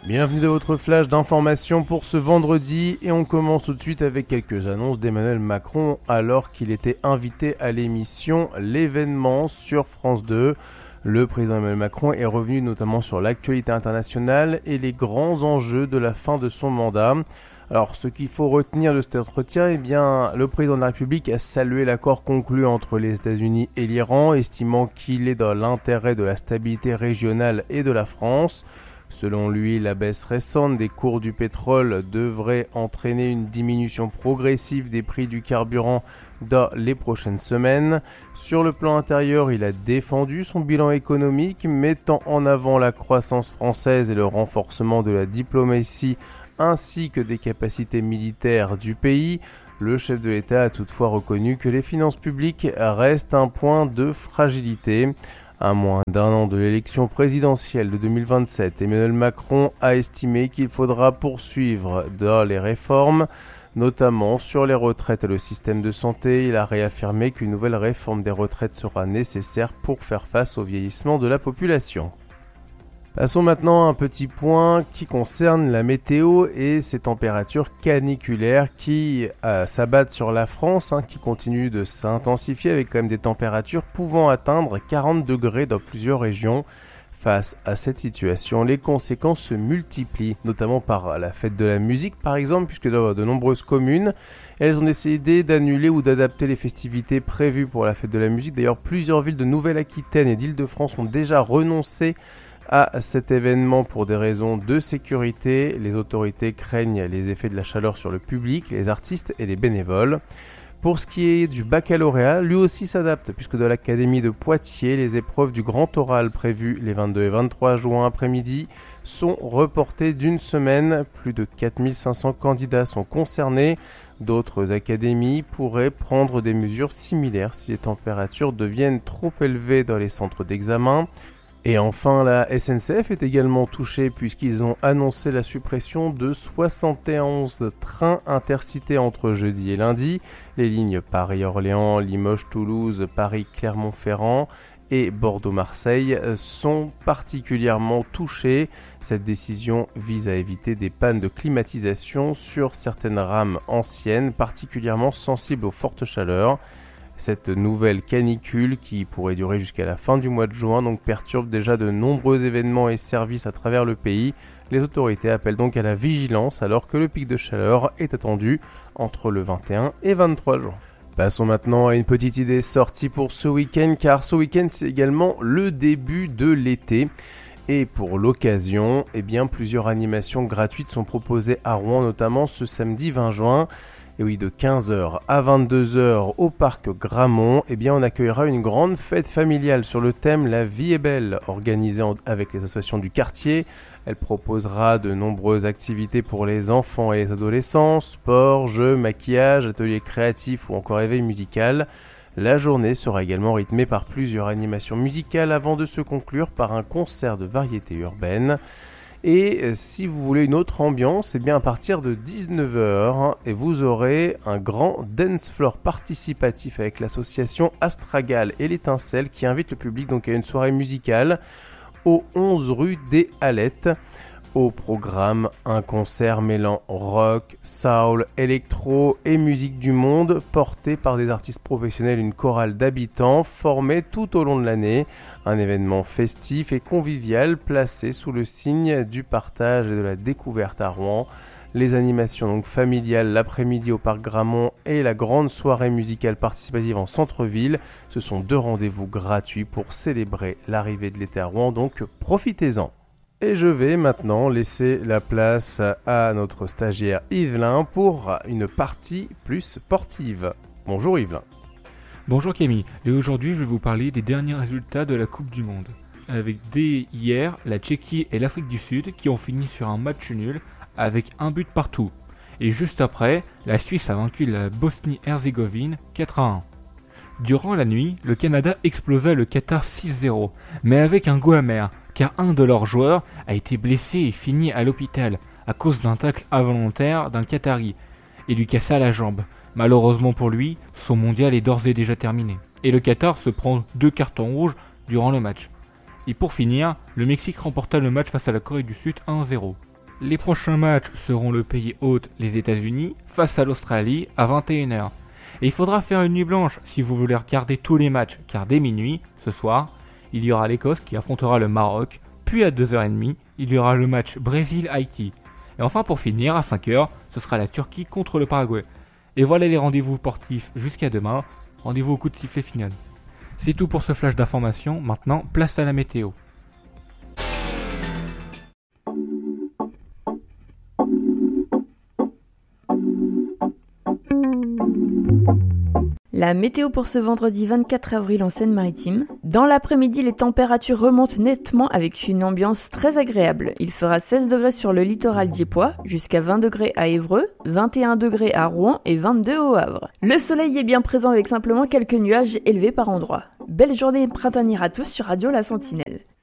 Bienvenue dans votre flash d'information pour ce vendredi et on commence tout de suite avec quelques annonces d'Emmanuel Macron alors qu'il était invité à l'émission L'événement sur France 2. Le président Emmanuel Macron est revenu notamment sur l'actualité internationale et les grands enjeux de la fin de son mandat. Alors, ce qu'il faut retenir de cet entretien, le président de la République a salué l'accord conclu entre les États-Unis et l'Iran, estimant qu'il est dans l'intérêt de la stabilité régionale et de la France. Selon lui, la baisse récente des cours du pétrole devrait entraîner une diminution progressive des prix du carburant dans les prochaines semaines. Sur le plan intérieur, il a défendu son bilan économique, mettant en avant la croissance française et le renforcement de la diplomatie ainsi que des capacités militaires du pays. Le chef de l'État a toutefois reconnu que les finances publiques restent un point de fragilité. À moins d'un an de l'élection présidentielle de 2027, Emmanuel Macron a estimé qu'il faudra poursuivre dans les réformes, notamment sur les retraites et le système de santé. Il a réaffirmé qu'une nouvelle réforme des retraites sera nécessaire pour faire face au vieillissement de la population. Passons maintenant à un petit point qui concerne la météo et ces températures caniculaires qui s'abattent sur la France, qui continuent de s'intensifier avec quand même des températures pouvant atteindre 40 degrés dans plusieurs régions. Face à cette situation, les conséquences se multiplient, notamment par la fête de la musique par exemple, puisque dans de nombreuses communes, elles ont décidé d'annuler ou d'adapter les festivités prévues pour la fête de la musique. D'ailleurs, plusieurs villes de Nouvelle-Aquitaine et d'Île-de-France ont déjà renoncé à cet événement pour des raisons de sécurité. Les autorités craignent les effets de la chaleur sur le public, les artistes et les bénévoles. Pour ce qui est du baccalauréat, lui aussi s'adapte, puisque dans l'académie de Poitiers, les épreuves du grand oral prévues les 22 et 23 juin après-midi sont reportées d'une semaine. Plus de 4500 candidats sont concernés. D'autres académies pourraient prendre des mesures similaires si les températures deviennent trop élevées dans les centres d'examen. Et enfin, la SNCF est également touchée puisqu'ils ont annoncé la suppression de 71 trains intercités entre jeudi et lundi. Les lignes Paris-Orléans, Limoges-Toulouse, Paris-Clermont-Ferrand et Bordeaux-Marseille sont particulièrement touchées. Cette décision vise à éviter des pannes de climatisation sur certaines rames anciennes, particulièrement sensibles aux fortes chaleurs. Cette nouvelle canicule, qui pourrait durer jusqu'à la fin du mois de juin, donc perturbe déjà de nombreux événements et services à travers le pays. Les autorités appellent donc à la vigilance alors que le pic de chaleur est attendu entre le 21 et 23 juin. Passons maintenant à une petite idée sortie pour ce week-end, car ce week-end c'est également le début de l'été. Et pour l'occasion, plusieurs animations gratuites sont proposées à Rouen, notamment ce samedi 20 juin. Et oui, de 15h à 22h au parc Gramont, on accueillera une grande fête familiale sur le thème La vie est belle, organisée avec les associations du quartier. Elle proposera de nombreuses activités pour les enfants et les adolescents, sport, jeux, maquillage, ateliers créatifs ou encore éveil musical. La journée sera également rythmée par plusieurs animations musicales avant de se conclure par un concert de variété urbaine. Et si vous voulez une autre ambiance, à partir de 19h, et vous aurez un grand dance floor participatif avec l'association Astragal et l'Étincelle qui invite le public donc à une soirée musicale au 11 rue des Hallettes. Au programme, un concert mêlant rock, soul, électro et musique du monde, porté par des artistes professionnels, une chorale d'habitants formée tout au long de l'année. Un événement festif et convivial placé sous le signe du partage et de la découverte à Rouen. Les animations donc familiales l'après-midi au parc Gramont et la grande soirée musicale participative en centre-ville. Ce sont 2 rendez-vous gratuits pour célébrer l'arrivée de l'été à Rouen, donc profitez-en. Et je vais maintenant laisser la place à notre stagiaire Yvelin pour une partie plus sportive. Bonjour Yvelin. Bonjour Camille, et aujourd'hui je vais vous parler des derniers résultats de la Coupe du Monde. Avec dès hier, la Tchéquie et l'Afrique du Sud qui ont fini sur un match nul avec un but partout. Et juste après, la Suisse a vaincu la Bosnie-Herzégovine 4-1. Durant la nuit, le Canada explosa le Qatar 6-0, mais avec un goût amer, car un de leurs joueurs a été blessé et fini à l'hôpital à cause d'un tacle involontaire d'un Qatari et lui cassa la jambe. Malheureusement pour lui, son mondial est d'ores et déjà terminé. Et le Qatar se prend 2 cartons rouges durant le match. Et pour finir, le Mexique remporta le match face à la Corée du Sud 1-0. Les prochains matchs seront le pays hôte, les États-Unis, face à l'Australie à 21h. Et il faudra faire une nuit blanche si vous voulez regarder tous les matchs, car dès minuit, ce soir, il y aura l'Écosse qui affrontera le Maroc, puis à 2h30, il y aura le match Brésil-Haïti. Et enfin pour finir, à 5h, ce sera la Turquie contre le Paraguay. Et voilà les rendez-vous sportifs jusqu'à demain, rendez-vous au coup de sifflet final. C'est tout pour ce flash d'information, maintenant place à la météo. La météo pour ce vendredi 24 avril en Seine-Maritime. Dans l'après-midi, les températures remontent nettement avec une ambiance très agréable. Il fera 16 degrés sur le littoral dieuppois, jusqu'à 20 degrés à Évreux, 21 degrés à Rouen et 22 au Havre. Le soleil est bien présent avec simplement quelques nuages élevés par endroits. Belle journée printanière à tous sur Radio La Sentinelle.